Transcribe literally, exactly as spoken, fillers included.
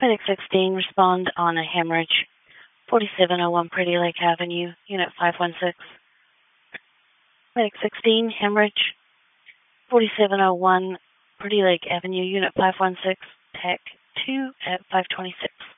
Medic sixteen, respond on a hemorrhage, forty-seven oh one Pretty Lake Avenue, Unit five one six. Medic sixteen, hemorrhage, forty-seven oh one Pretty Lake Avenue, Unit five one six, Tech two at five twenty-six.